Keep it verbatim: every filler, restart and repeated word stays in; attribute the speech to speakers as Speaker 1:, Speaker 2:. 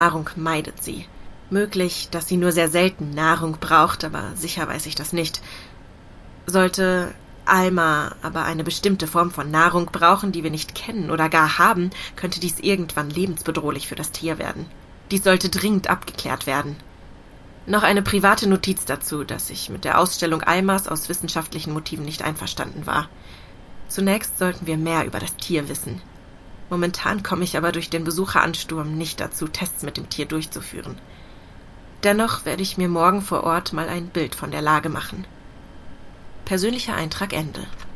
Speaker 1: Nahrung meidet sie. Möglich, dass sie nur sehr selten Nahrung braucht, aber sicher weiß ich das nicht. Sollte Alma aber eine bestimmte Form von Nahrung brauchen, die wir nicht kennen oder gar haben, könnte dies irgendwann lebensbedrohlich für das Tier werden. Dies sollte dringend abgeklärt werden. Noch eine private Notiz dazu, dass ich mit der Ausstellung Almas aus wissenschaftlichen Motiven nicht einverstanden war. Zunächst sollten wir mehr über das Tier wissen. Momentan komme ich aber durch den Besucheransturm nicht dazu, Tests mit dem Tier durchzuführen. Dennoch werde ich mir morgen vor Ort mal ein Bild von der Lage machen. Persönlicher Eintrag Ende.